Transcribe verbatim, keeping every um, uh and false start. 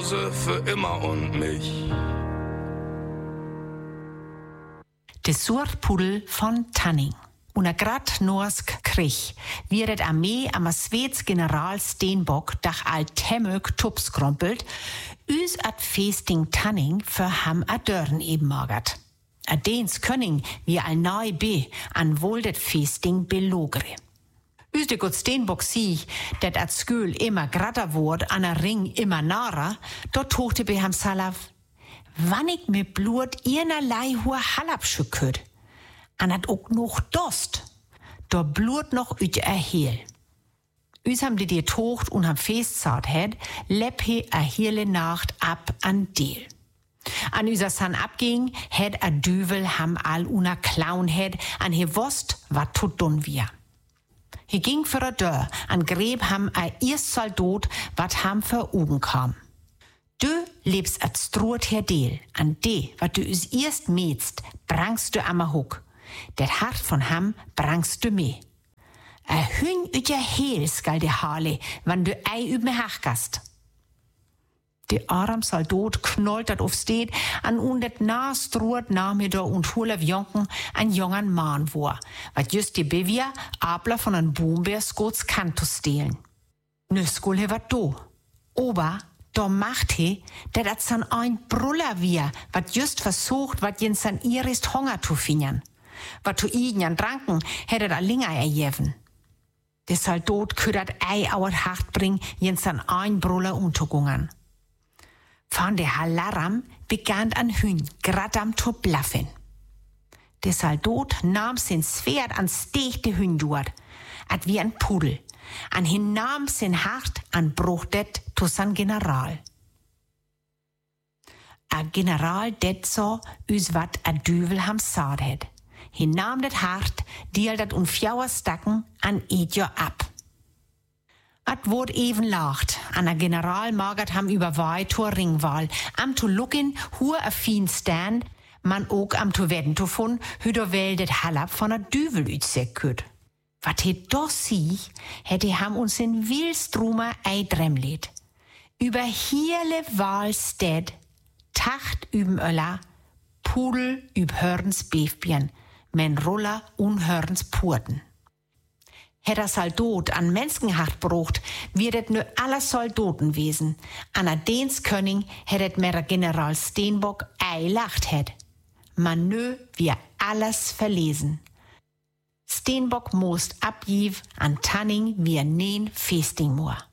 Hause für immer und mich. De Surtpudel von Tanning. Una grad norsk Krieg wird Armee am Svets General Stenbock dach al Temmök tupskrompelt, üs at Festing Tanning für ham a Dörren eben magert. A Dens Könning wie al nahe be an woldet Festing belogere. Üs de gut Stenbock sieh, dat at Skül immer gratter word an a Ring immer narer, dort tochte be ham Salav, wann ich mit Blut ihrnerlei hua Halabschück kürt. An hat ook noch Dost. Da Blut noch üt erheel. Üs ham de dir tocht und ham festzart het, lepp he a hele Nacht ab an Deel. An üser San abging, het a Düvel ham all una Clown het, an he wost, wat tut dun wir. He ging für a Dörr, an Greb ham a erst Soldat, wat ham für Ugen kam. Du lebst at Stroot her Deel, an de, wat du üs erst mätst, brangst du am a Huck. Det hart von ham brangst du me. A hün üt ja heel skal de hale, wann du ei üb me hachgast. De arm Soldat knollt dat auf steed, an un det nastroet nachmittag und hulav jonken an jongern Mann war, wat just die Bevia abler von an Boombeerskots Kanto stehlen. Nö skol he wat do. Ober, da macht he, dat at san ein Bruller wir, wat just versucht, wat jens an irist Hunger zu finden. Wat tu igen dranken, hättet a Linger erjeven. De Soldat küdert ei auert hart bring, jens an ein Bruller untergungen. Von der Halaram begann an Hün grad am to blaffen. De Soldat nahm sin Schwert an stech de Hün dort, at wie ein Pudel, an hin nahm sin hart an bruchtet to san General. A General det so, üs wat a Düvel ham saad het. Hij nam dat hart, diel dat un fjouwer stakken an eet ab. At wordt even lacht, an a General magert ham überwei tor Ringwal, am to lukken hur a fien stand, man ook am to wedden to fun, hüder wel det halab von a Düvel ütsek küt. Wat he doch sie, hätte ham uns in Wilstrumer eidremlet. Über hierle Wahlstedt, Tacht üben Öller, Pudel üb Hörens Beefbien, men Roller un Hörens Purten. Hätt a Soldat an Menschenhart brucht, wirdet nö aller Soldaten wesen. An a Dens König hättet mer General Stenbock ei lacht hätt. Man nö wir alles verlesen. Stenbock most abjiv an Tanning wie neen Festingmoor.